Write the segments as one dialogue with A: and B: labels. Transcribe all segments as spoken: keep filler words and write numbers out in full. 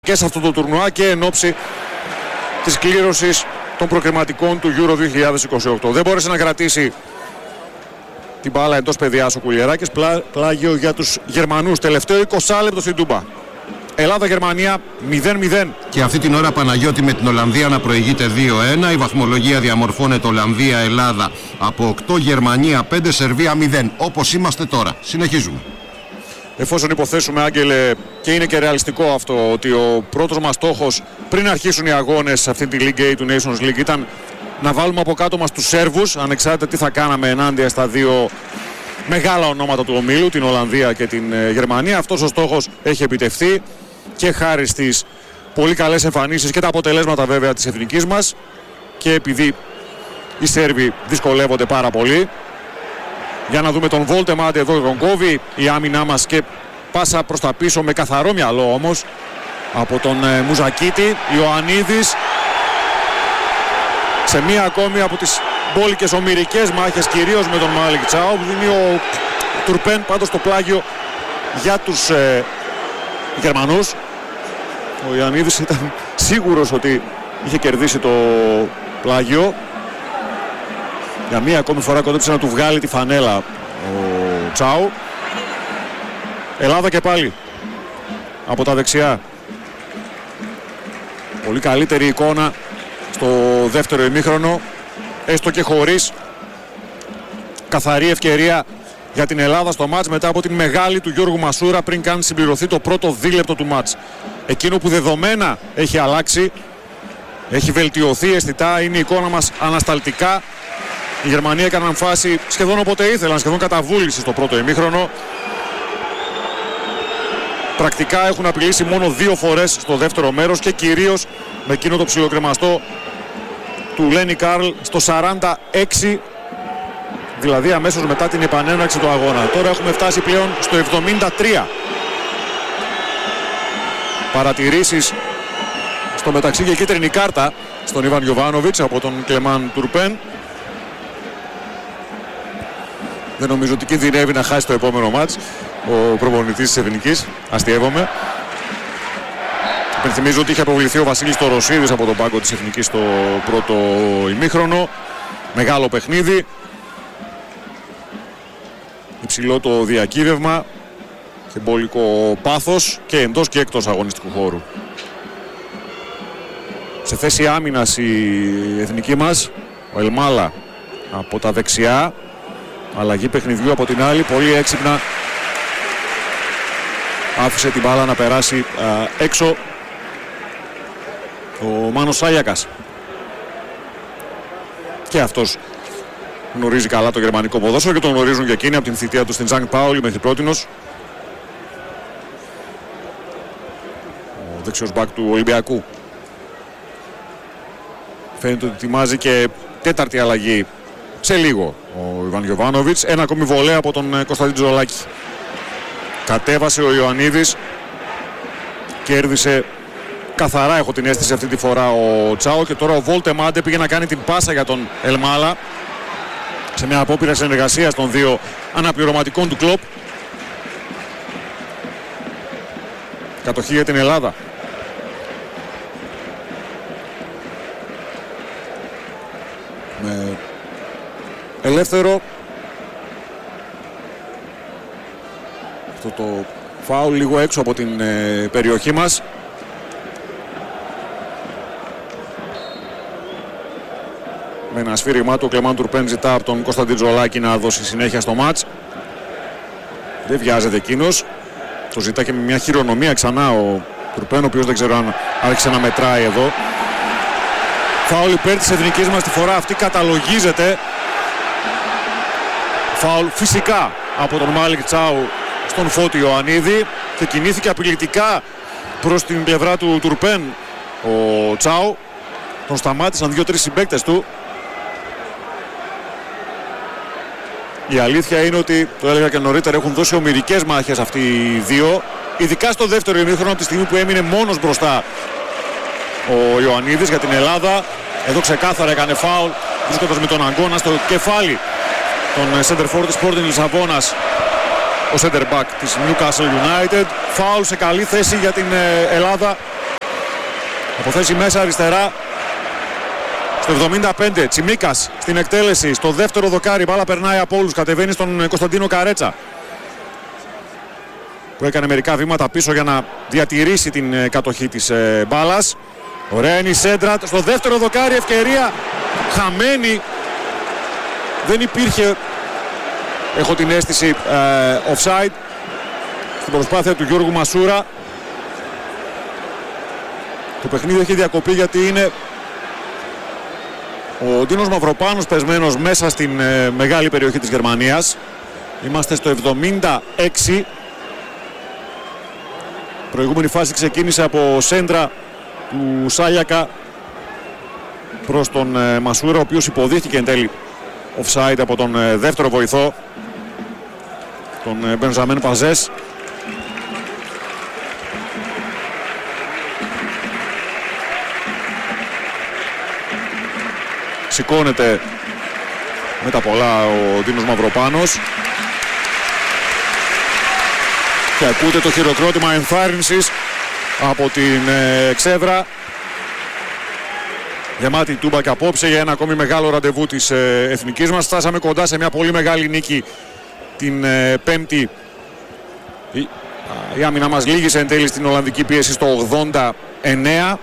A: Και σε αυτό το τουρνουά και εν ώψη της κλήρωσης των προκριματικών του Euro δύο χιλιάδες είκοσι οκτώ. Δεν μπόρεσε να κρατήσει την μπάλα εντός παιδιάς ο Κουλιεράκης. Πλά, πλάγιο για τους Γερμανούς. Τελευταίο είκοσι λεπτό στην Τούμπα. Ελλάδα-Γερμανία μηδέν μηδέν.
B: Και αυτή την ώρα Παναγιώτη με την Ολλανδία να προηγείται δύο ένα. Η βαθμολογία διαμορφώνεται Ολλανδία-Ελλάδα από οκτώ, Γερμανία πέντε, Σερβία μηδέν. Όπως είμαστε τώρα. Συνεχίζουμε.
A: Εφόσον υποθέσουμε, Άγγελε, και είναι και ρεαλιστικό αυτό, ότι ο πρώτος μας στόχος πριν αρχίσουν οι αγώνες σε αυτή τη League A του Nations League ήταν να βάλουμε από κάτω μας τους Σέρβους, ανεξάρτητα τι θα κάναμε ενάντια στα δύο μεγάλα ονόματα του ομίλου, την Ολλανδία και την Γερμανία. Αυτός ο στόχος έχει επιτευχθεί και χάρη στις πολύ καλές εμφανίσεις και τα αποτελέσματα βέβαια της εθνικής μας, και επειδή οι Σέρβοι δυσκολεύονται πάρα πολύ. Για να δούμε τον Βόλτεμαντ εδώ, τον κόβει η άμυνά μας και πάσα προς τα πίσω με καθαρό μυαλό όμως από τον ε, Μουζακίτη. Ιωαννίδης σε μία ακόμη από τις μπόλικες ομηρικές μάχες, κυρίως με τον Μάλικ Τσάου, που δίνει ο Τουρπέν πάντως το πλάγιο για τους ε, Γερμανούς. Ο Ιωαννίδης ήταν σίγουρος ότι είχε κερδίσει το πλάγιο. Για μία ακόμη φορά κοντέψε να του βγάλει τη φανέλα ο Τσάου. Ελλάδα και πάλι από τα δεξιά. Πολύ καλύτερη εικόνα στο δεύτερο ημίχρονο, έστω και χωρίς καθαρή ευκαιρία για την Ελλάδα στο μάτς μετά από τη μεγάλη του Γιώργου Μασούρα πριν καν συμπληρωθεί το πρώτο δίλεπτο του μάτς. Εκείνο που δεδομένα έχει αλλάξει, έχει βελτιωθεί αισθητά, είναι η εικόνα μας ανασταλτικά. Η Γερμανία έκαναν φάση σχεδόν όποτε ήθελαν, σχεδόν καταβούληση στο πρώτο ημίχρονο. Πρακτικά έχουν απειλήσει μόνο δύο φορές στο δεύτερο μέρος και κυρίως με εκείνο το ψιλοκρεμαστό του Λένι Καρλ στο σαράντα έξι, δηλαδή αμέσως μετά την επανέναρξη του αγώνα. Τώρα έχουμε φτάσει πλέον στο εβδομήντα τρία. Παρατηρήσεις στο μεταξύ και κίτρινη κάρτα στον Ιβάν Γιοβάνοβιτς από τον Κλεμάν Τουρπέν. Δεν νομίζω ότι κινδυνεύει να χάσει το επόμενο μάτς ο προπονητής της Εθνικής. Αστειεύομαι. Υπενθυμίζω ότι είχε αποβληθεί ο Βασίλης Τωροσίδης από τον πάγκο της Εθνικής στο πρώτο ημίχρονο. Μεγάλο παιχνίδι. Υψηλό το διακύβευμα και μπολικό πάθος και εντός και εκτός αγωνιστικού χώρου. Σε θέση άμυνας η εθνική μας, ο Ελμάλα από τα δεξιά. Αλλαγή παιχνιδιού από την άλλη, πολύ έξυπνα άφησε την μπάλα να περάσει α, έξω ο Μάνος Σάγιακας. Και αυτός γνωρίζει καλά το γερμανικό ποδόσφαιρο και τον γνωρίζουν και εκείνοι από την θητεία του στην Τζανκ Πάουλι μέχρι πρότινος. Ο δεξιός μπακ του Ολυμπιακού. Φαίνεται ότι ετοιμάζει και τέταρτη αλλαγή σε λίγο ο Ιβάν Γιοβάνοβιτς. Ένα ακόμη βολέα από τον Κωνσταντίν Τζολάκη. Κατέβασε ο Ιωαννίδης. Κέρδισε καθαρά, έχω την αίσθηση αυτή τη φορά, ο Τσάο. Και τώρα ο Βόλτεμαντ πήγε να κάνει την πάσα για τον Ελμάλα σε μια απόπειρα συνεργασίας των δύο αναπληρωματικών του Κλοπ. Κατοχή για την Ελλάδα. Με ελεύθερο αυτό το φάουλ λίγο έξω από την ε, περιοχή μας. Με ένα σφύριγμά του ο Κλεμάν Τουρπέν ζητά από τον Κωνσταντίν Τζολάκη να δώσει συνέχεια στο μάτς. Δεν βιάζεται εκείνος. Το ζητά και με μια χειρονομία ξανά ο Τουρπέν, ο οποίος δεν ξέρω αν άρχισε να μετράει εδώ. Φάουλ υπέρ της εθνικής μας, τη φορά αυτή καταλογίζεται. Φάουλ φυσικά από τον Μάλικ Τσάου στον Φώτη Ιωαννίδη και κινήθηκε απειλητικά προς την πλευρά του Τουρπέν ο Τσάου. Τον σταμάτησαν δύο-τρεις συμπαίκτες του. Η αλήθεια είναι ότι, το έλεγα και νωρίτερα, έχουν δώσει ομηρικές μάχες αυτοί οι δύο, ειδικά στο δεύτερο ημίχρονο, από τη στιγμή που έμεινε μόνος μπροστά ο Ιωαννίδης για την Ελλάδα. Εδώ ξεκάθαρα έκανε φάουλ, βρίσκοντας με τον αγκώνα στο κεφάλι τον center for της Sporting Λισαβόνας, ο center back της Newcastle United. Φάουλ σε καλή θέση για την Ελλάδα Από θέση μέσα αριστερά. Στο εβδομήντα πέντε Τσιμίκας στην εκτέλεση. Στο δεύτερο δοκάρι μπάλα περνάει από όλους. Κατεβαίνει στον Κωνσταντίνο Καρέτσα, που έκανε μερικά βήματα πίσω για να διατηρήσει την κατοχή της ε, μπάλας. Ωραία είναι η σέντρα. Στο δεύτερο δοκάρι ευκαιρία χαμένη. Δεν υπήρχε, έχω την αίσθηση, ε, offside στην προσπάθεια του Γιώργου Μασούρα. Το παιχνίδι έχει διακοπεί γιατί είναι ο Ντίνος Μαυροπάνος πεσμένος μέσα στην ε, μεγάλη περιοχή της Γερμανίας. Είμαστε στο εβδομήντα έξι. Προηγούμενη φάση ξεκίνησε από σέντρα του Σάλιακα προς τον ε, Μασούρα, ο οποίος υποδείχθηκε εν τέλει offside από τον ε, δεύτερο βοηθό, τον ε, Μπενζαμέν Παζές. Σηκώνεται με τα πολλά ο Ντίνος Μαυροπάνος και ακούτε το χειροκρότημα ενθάρρυνσης από την ε, Ξέβρα. Γεμάτη τούμπα και απόψε για ένα ακόμη μεγάλο ραντεβού της ε, εθνικής μας. Φτάσαμε κοντά σε μια πολύ μεγάλη νίκη την ε, Πέμπτη. Η, η άμυνα μας λύγησε εν τέλει στην Ολλανδική πίεση στο ογδόντα εννέα.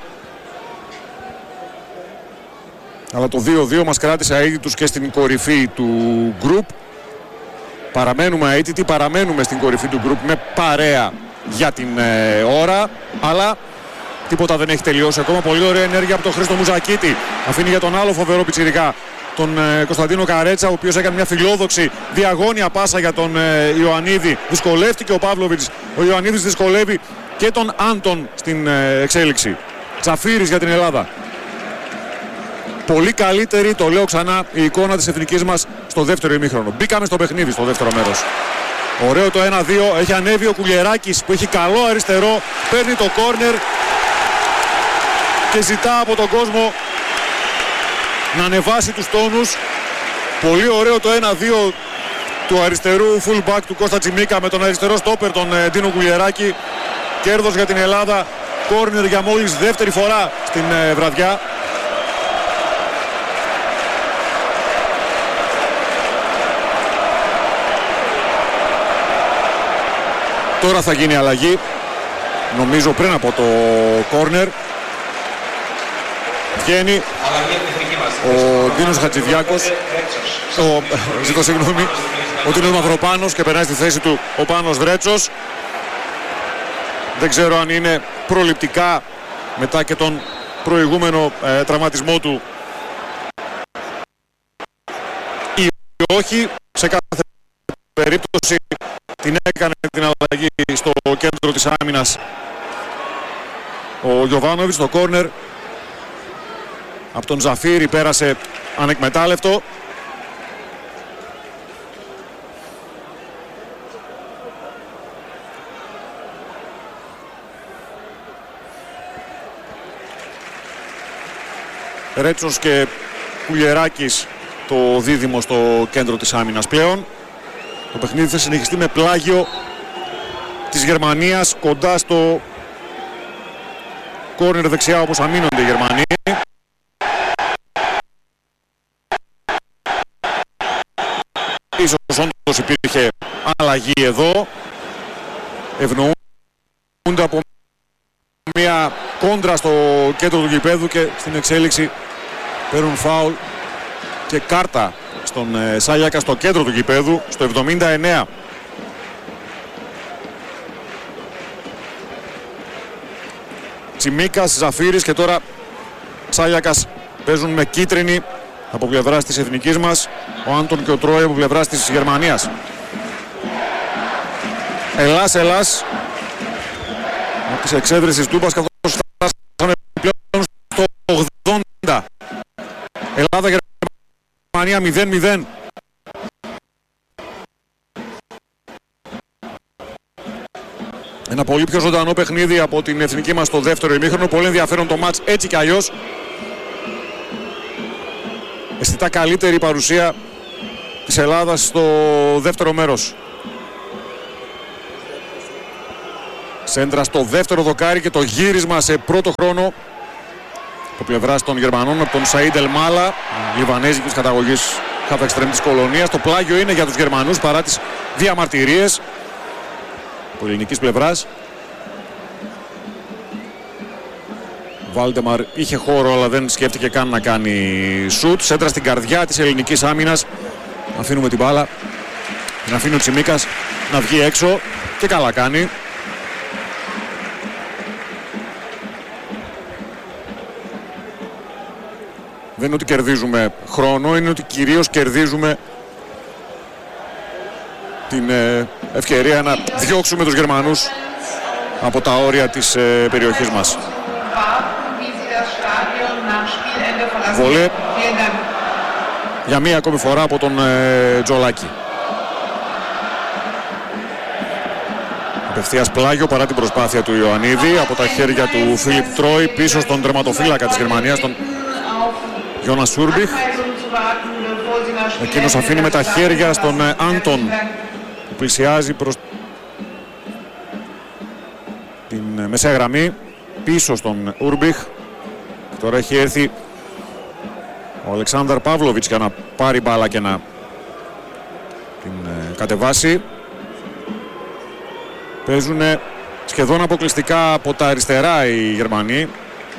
A: Αλλά το δύο δύο μας κράτησε αίτητους και στην κορυφή του γκρουπ. Παραμένουμε αίτητοι, παραμένουμε στην κορυφή του γκρουπ με παρέα για την ε, ώρα. Αλλά τίποτα δεν έχει τελειώσει ακόμα. Πολύ ωραία ενέργεια από τον Χρήστο Μουζακίτη. Αφήνει για τον άλλο φοβερό πιτσιρικά, τον ε, Κωνσταντίνο Καρέτσα, ο οποίος έκανε μια φιλόδοξη διαγώνια πάσα για τον ε, Ιωαννίδη. Δυσκολεύτηκε ο Παύλοβιτς. Ο Ιωαννίδης δυσκολεύει και τον Άντων στην ε, εξέλιξη. Τσαφίρης για την Ελλάδα. Πολύ καλύτερη, το λέω ξανά, η εικόνα της εθνικής μας στο δεύτερο ημίχρονο. Μπήκαμε στο παιχνίδι στο δεύτερο μέρος. Ωραίο το ένα δύο. Έχει ανέβει ο Κουλιεράκης που έχει καλό αριστερό. Παίρνει το κόρνερ και ζητά από τον κόσμο να ανεβάσει τους τόνους. Πολύ ωραίο το ένα δύο του αριστερού fullback του Κώστα Τσιμίκα με τον αριστερό στόπερ τον Ντίνο Κουλιεράκη. Κέρδος για την Ελλάδα. Κόρνερ για μόλις δεύτερη φορά στην ε, βραδιά. Τώρα θα γίνει αλλαγή, νομίζω πριν από το κόρνερ. Βγαίνει ο Ντίνος Χατζηδιάκος, ο, ζητώ συγγνώμη, ο Ντίνος Μαυροπάνος και περνάει στη θέση του ο Πάνος Βρέτσος. Δεν ξέρω αν είναι προληπτικά μετά και τον προηγούμενο ε, τραυματισμό του ή όχι. Σε κάθε περίπτωση την έκανε την αλλαγή στο κέντρο της άμυνας ο Γιοβάνοβιτς. Το κόρνερ από τον Ζαφίρη πέρασε ανεκμετάλλευτο. Ρέτσος και Κουλιεράκης το δίδυμο στο κέντρο της άμυνας πλέον. Το παιχνίδι θα συνεχιστεί με πλάγιο της Γερμανίας κοντά στο κόρνερ δεξιά, όπως αμήνονται οι Γερμανοί. Ίσως όντως υπήρχε αλλαγή εδώ. Ευνοούνται από μια κόντρα στο κέντρο του γηπέδου και στην εξέλιξη παίρνουν φάουλ και κάρτα στον ε, Σάλιακα στο κέντρο του γηπέδου στο εβδομήντα εννέα. Τσιμίκας, Ζαφίρης και τώρα Σάλιακας παίζουν με κίτρινη από πλευράς της εθνικής μας. Ο Άντων και ο Τρόι από πλευράς της Γερμανίας. Ελλάς, Ελλάς από τις εξέδρες της Τούμπας, καθώς φτάσαμε πλέον στο ογδόντα. Ελλάδα, Γερμανία μηδέν μηδέν. Ένα πολύ πιο ζωντανό παιχνίδι από την εθνική μας στο δεύτερο ημίχρονο. Πολύ ενδιαφέρον το μάτς έτσι κι αλλιώς. Αισθητά καλύτερη παρουσία της Ελλάδας στο δεύτερο μέρος. Σέντρα στο δεύτερο δοκάρι και το γύρισμα σε πρώτο χρόνο από πλευράς των Γερμανών, από τον Σαΐντ Ελμάλα, λιβανέζικης καταγωγής half extreme της Κολονίας. Το πλάγιο είναι για τους Γερμανούς παρά τις διαμαρτυρίες από ελληνικής πλευράς. Βάλτεμαρ είχε χώρο αλλά δεν σκέφτηκε καν να κάνει σουτ. Σέντρα στην καρδιά της ελληνικής άμυνας. Αφήνουμε την μπάλα. Την αφήνει ο Τσιμίκας να βγει έξω και καλά κάνει. Δεν είναι ότι κερδίζουμε χρόνο, είναι ότι κυρίως κερδίζουμε την ευκαιρία να διώξουμε τους Γερμανούς από τα όρια της περιοχής μας. Βολέ για μία ακόμη φορά από τον ε, Τζολάκη. Απευθείας πλάγιο παρά την προσπάθεια του Ιωαννίδη από τα χέρια του Φίλιπ Τρόι πίσω στον τερματοφύλακα της Γερμανίας, τον Γιώνας Ούρμπιχ. Εκείνος αφήνει με τα χέρια στον ε, Άντον που πλησιάζει προς την ε, μεσαία γραμμή πίσω στον Ούρμπιχ. Τώρα έχει έρθει ο Αλεξάνδρ Παύλοβιτς για να πάρει μπάλα και να την ε, κατεβάσει. Παίζουν σχεδόν αποκλειστικά από τα αριστερά οι Γερμανοί.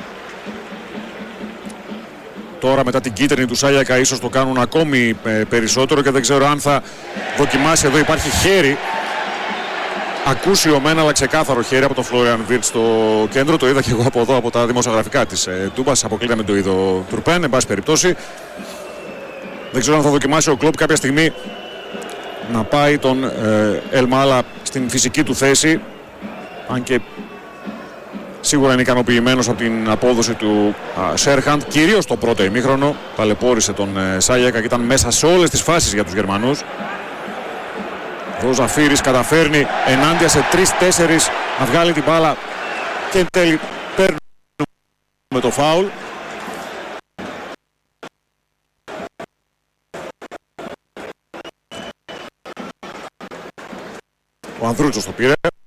A: Τώρα μετά την κίτρινη του Σάλιακα ίσως το κάνουν ακόμη ε, περισσότερο και δεν ξέρω αν θα δοκιμάσει. Εδώ υπάρχει χέρι. Ακούσιο μένα αλλά ξεκάθαρο χέρι από τον Φλόριαν Βίρτς στο κέντρο. Το είδα και εγώ από εδώ από τα δημοσιογραφικά της ε, Τούμπας. Αποκλείται με το είδο Τουρπέν, εν πάση περιπτώσει. Δεν ξέρω αν θα δοκιμάσει ο Κλόπ κάποια στιγμή να πάει τον ε, Ελμάλα στην φυσική του θέση. Αν και σίγουρα είναι ικανοποιημένος από την απόδοση του α, Σέρχαντ. Κυρίως το πρώτο ημίχρονο ταλαιπώρησε τον ε, Σάλιακα και ήταν μέσα σε όλες τις φάσεις για τους Γερμανούς. Ο Ζαφύρης καταφέρνει ενάντια σε τρεις τέσσερις να βγάλει την μπάλα και εν τέλει παίρνει με το φάουλ. Ο Ανδρούτσος το πήρε.